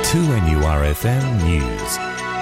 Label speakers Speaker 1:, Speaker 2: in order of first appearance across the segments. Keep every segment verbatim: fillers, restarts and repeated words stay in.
Speaker 1: two N U R F M News.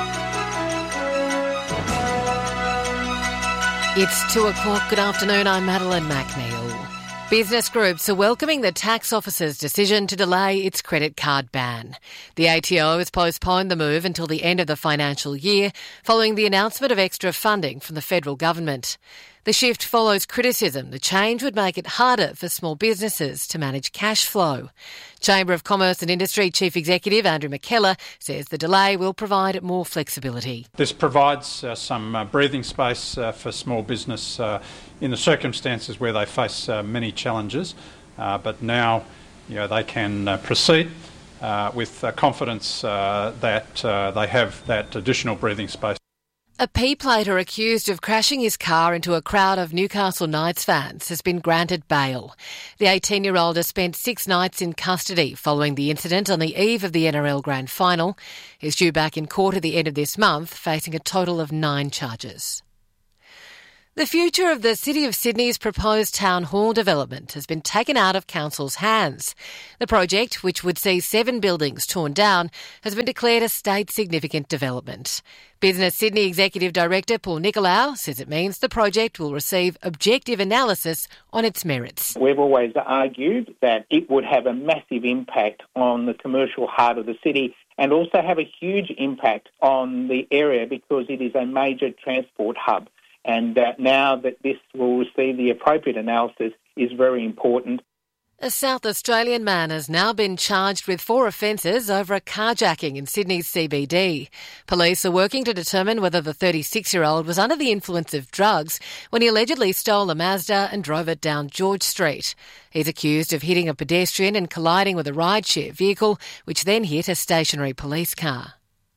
Speaker 2: It's two o'clock. Good afternoon. I'm Madeline McNeil. Business groups are welcoming the tax office's decision to delay its credit card ban. The A T O has postponed the move until the end of the financial year, following the announcement of extra funding from the federal government. The shift follows criticism the change would make it harder for small businesses to manage cash flow. Chamber of Commerce and Industry Chief Executive Andrew McKellar says the delay will provide more flexibility.
Speaker 3: This provides uh, some uh, breathing space uh, for small business uh, in the circumstances where they face uh, many challenges, uh, but now you know, they can uh, proceed uh, with uh, confidence uh, that uh, they have that additional breathing space.
Speaker 2: A P-plater accused of crashing his car into a crowd of Newcastle Knights fans has been granted bail. The eighteen-year-old has spent six nights in custody following the incident on the eve of the N R L Grand Final. He's due back in court at the end of this month, facing a total of nine charges. The future of the City of Sydney's proposed town hall development has been taken out of Council's hands. The project, which would see seven buildings torn down, has been declared a state-significant development. Business Sydney Executive Director Paul Nicolau says it means the project will receive objective analysis on its merits.
Speaker 4: We've always argued that it would have a massive impact on the commercial heart of the city and also have a huge impact on the area because it is a major transport hub. And uh, now that this will receive the appropriate analysis is very important.
Speaker 2: A South Australian man has now been charged with four offences over a carjacking in Sydney's C B D. Police are working to determine whether the thirty-six-year-old was under the influence of drugs when he allegedly stole a Mazda and drove it down George Street. He's accused of hitting a pedestrian and colliding with a rideshare vehicle, which then hit a stationary police car.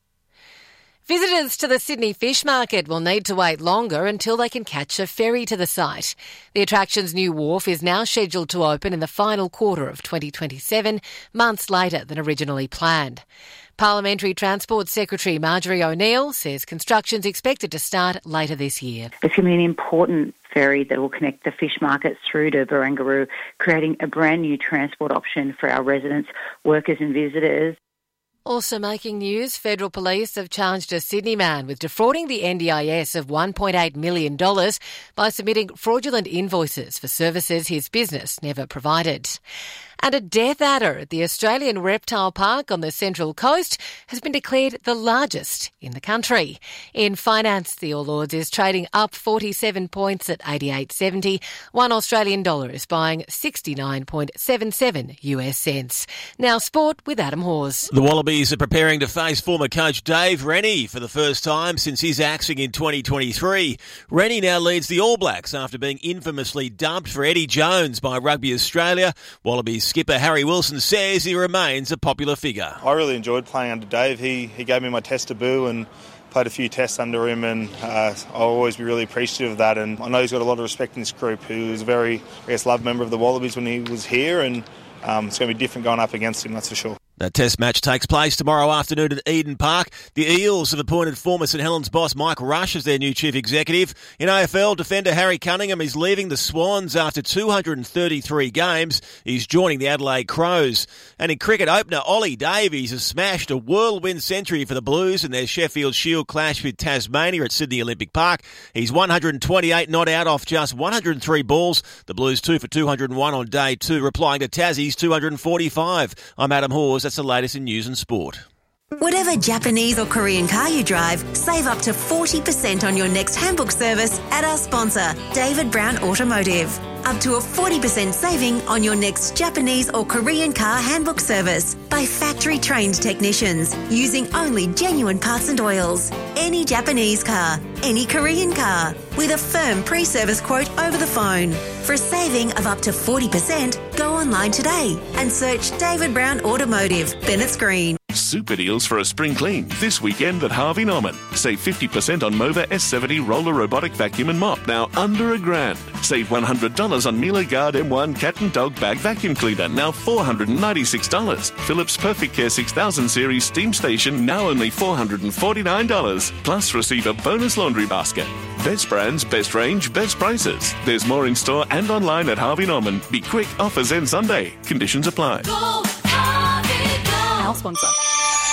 Speaker 2: Visitors to the Sydney Fish Market will need to wait longer until they can catch a ferry to the site. The attraction's new wharf is now scheduled to open in the final quarter of twenty twenty-seven, months later than originally planned. Parliamentary Transport Secretary Marjorie O'Neill says construction's expected to start later this year.
Speaker 5: It's going to be an important ferry that will connect the fish market through to Barangaroo, creating a brand new transport option for our residents, workers and visitors.
Speaker 2: Also making news, federal police have charged a Sydney man with defrauding the N D I S of one point eight million dollars by submitting fraudulent invoices for services his business never provided. And a death adder at the Australian Reptile Park on the Central Coast has been declared the largest in the country. In finance, the All Ords is trading up forty-seven points at eighty-eight seventy. One Australian dollar is buying sixty-nine point seven seven U S cents. Now sport with Adam Hawes.
Speaker 6: The Wallabies are preparing to face former coach Dave Rennie for the first time since his axing in twenty twenty-three. Rennie now leads the All Blacks after being infamously dumped for Eddie Jones by Rugby Australia. Wallabies skipper Harry Wilson says he remains a popular figure.
Speaker 7: I really enjoyed playing under Dave. He he gave me my test debut and played a few tests under him, and uh, I'll always be really appreciative of that. And I know he's got a lot of respect in this group. He was a very, I guess, loved member of the Wallabies when he was here, and um, it's going to be different going up against him, that's for sure.
Speaker 6: That test match takes place tomorrow afternoon at Eden Park. The Eels have appointed former St Helens boss Mike Rush as their new chief executive. In A F L, defender Harry Cunningham is leaving the Swans after two hundred thirty-three games. He's joining the Adelaide Crows. And in cricket opener, Ollie Davies has smashed a whirlwind century for the Blues in their Sheffield Shield clash with Tasmania at Sydney Olympic Park. He's one hundred twenty-eight not out off just one hundred three balls. The Blues two for two hundred one on day two, replying to Tassie's two hundred forty-five. I'm Adam Hawes. That's the latest in news and sport.
Speaker 8: Whatever Japanese or Korean car you drive, save up to forty percent on your next handbook service at our sponsor, David Brown Automotive. Up to a forty percent saving on your next Japanese or Korean car handbook service by factory-trained technicians using only genuine parts and oils. Any Japanese car, any Korean car, with a firm pre-service quote over the phone. For a saving of up to forty percent, go online today and search David Brown Automotive, Bennett's Green.
Speaker 9: Super deals for a spring clean this weekend at Harvey Norman. Save fifty percent on Mova S seventy roller robotic vacuum and mop, now under a grand. Save one hundred dollars on Miele Guard M one cat and dog bag vacuum cleaner, now four hundred ninety-six dollars. Philips Perfect Care six thousand series steam station, now only four hundred forty-nine dollars. Plus receive a bonus laundry basket. Best brands, best range, best prices. There's more in store and online at Harvey Norman. Be quick, offers end Sunday. Conditions apply.
Speaker 10: Go, Harvey, go.
Speaker 11: Our sponsor.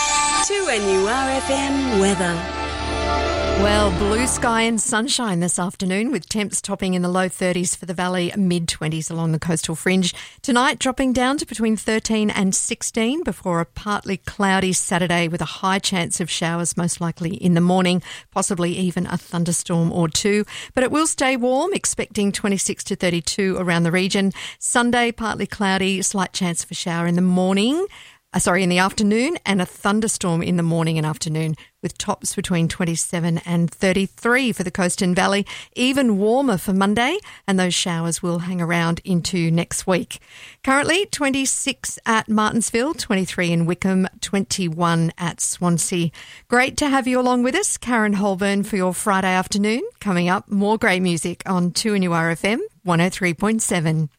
Speaker 10: two N U R F M weather.
Speaker 11: Well, blue sky and sunshine this afternoon with temps topping in the low thirties for the valley, mid-twenties along the coastal fringe. Tonight dropping down to between thirteen and sixteen before a partly cloudy Saturday with a high chance of showers most likely in the morning, possibly even a thunderstorm or two. But it will stay warm, expecting twenty-six to thirty-two around the region. Sunday, partly cloudy, slight chance of a shower in the morning. Uh, sorry, in the afternoon, and a thunderstorm in the morning and afternoon with tops between twenty-seven and thirty-three for the coast and valley. Even warmer for Monday, and those showers will hang around into next week. Currently twenty-six at Martinsville, twenty-three in Wickham, twenty-one at Swansea. Great to have you along with us. Karen Holburn for your Friday afternoon. Coming up, more great music on two N U R F M one oh three point seven.